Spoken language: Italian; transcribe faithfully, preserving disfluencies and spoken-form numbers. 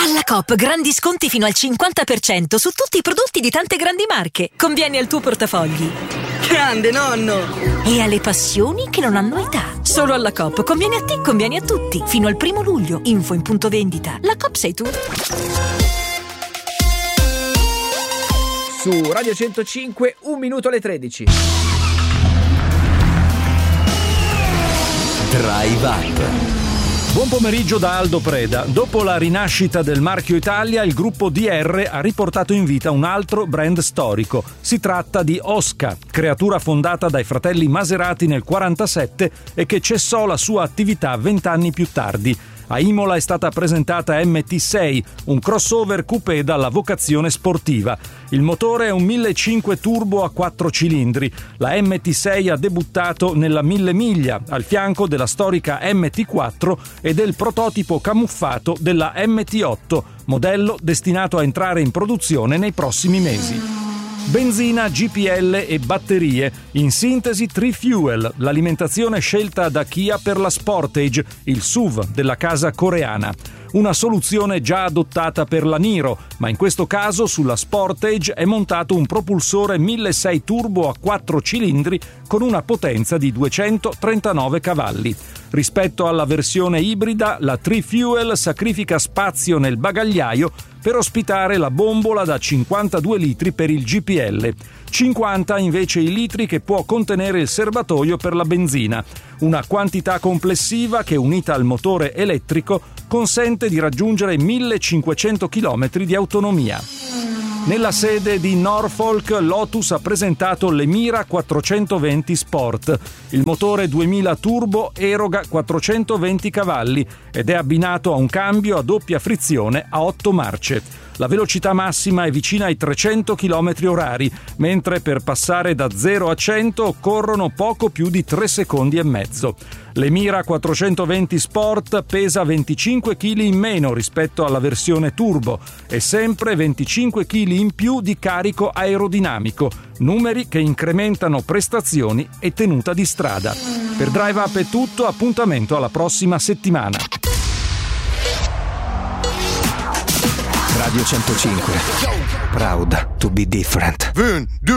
Alla Coop grandi sconti fino al cinquanta per cento su tutti i prodotti di tante grandi marche. Conviene al tuo portafogli. Grande nonno! E alle passioni che non hanno età. Solo alla Coop. Conviene a te, conviene a tutti. Fino al primo luglio. Info in punto vendita. La Coop sei tu. Su Radio centocinque, un minuto alle tredici. Drive Up. Buon pomeriggio da Aldo Preda. Dopo la rinascita del marchio Italia, il gruppo D R ha riportato in vita un altro brand storico. Si tratta di Osca, creatura fondata dai fratelli Maserati nel quarantasette e che cessò la sua attività vent'anni più tardi. A Imola è stata presentata M T sei, un crossover coupé dalla vocazione sportiva. Il motore è un millecinquecento turbo a quattro cilindri. La M T sei ha debuttato nella mille miglia, al fianco della storica M T quattro e del prototipo camuffato della M T otto, modello destinato a entrare in produzione nei prossimi mesi. Benzina, G P L e batterie, in sintesi Tri-Fuel, l'alimentazione scelta da Kia per la Sportage, il S U V della casa coreana. Una soluzione già adottata per la Niro, ma in questo caso sulla Sportage è montato un propulsore milleseicento turbo a quattro cilindri con una potenza di duecentotrentanove cavalli. Rispetto alla versione ibrida, la Tri-Fuel sacrifica spazio nel bagagliaio per ospitare la bombola da cinquantadue litri per il G P L, cinquanta invece i litri che può contenere il serbatoio per la benzina, una quantità complessiva che, unita al motore elettrico, consente di raggiungere millecinquecento chilometri di autonomia. Nella sede di Norfolk, Lotus ha presentato l'Emira quattrocentoventi Sport. Il motore duemila turbo eroga quattrocentoventi cavalli ed è abbinato a un cambio a doppia frizione a otto marce. La velocità massima è vicina ai trecento chilometri orari, mentre per passare da zero a cento occorrono poco più di tre secondi e mezzo. L'Emira quattrocentoventi Sport pesa venticinque chili in meno rispetto alla versione turbo e sempre venticinque chili in più di carico aerodinamico, numeri che incrementano prestazioni e tenuta di strada. Per Drive Up è tutto, appuntamento alla prossima settimana. Radio centocinque. Proud to be different. One, two.